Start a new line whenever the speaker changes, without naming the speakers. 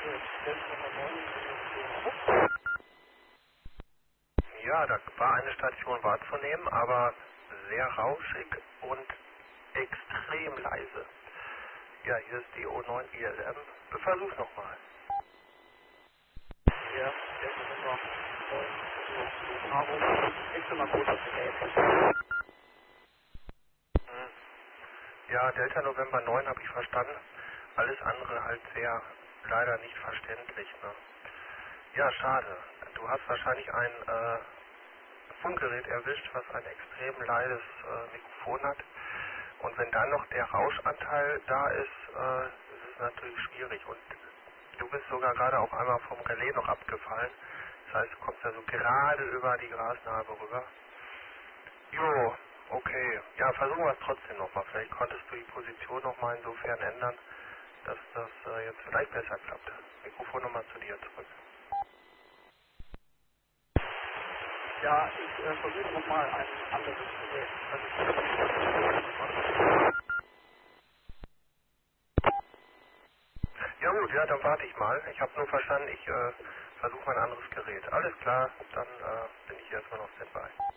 Ja, da war eine Station wahrzunehmen, aber sehr rauschig und extrem leise. Ja, hier ist die O9 ILM. Versuch's nochmal.
Ja, das ist immer ist immer gut, das Gerät.
Hm. Ja, Delta November 9 habe ich verstanden. Alles andere halt sehr leider nicht verständlich. Ne? Ja, schade. Du hast wahrscheinlich ein Funkgerät erwischt, was ein extrem leises Mikrofon hat. Und wenn dann noch der Rauschanteil da ist es natürlich schwierig. Und du bist sogar gerade auch einmal vom Relais noch abgefallen. Das heißt, du kommst ja so gerade über die Grasnarbe rüber. Jo, okay. Ja, versuchen wir es trotzdem nochmal. Vielleicht konntest du die Position nochmal insofern ändern, dass das jetzt vielleicht besser klappt. Mikrofon nochmal zu dir zurück.
Ja, ich versuche nochmal ein anderes Gerät.
Ja gut, ja, dann warte ich mal. Ich habe nur verstanden, ich versuche mal ein anderes Gerät. Alles klar, dann bin ich hier erstmal noch Standby.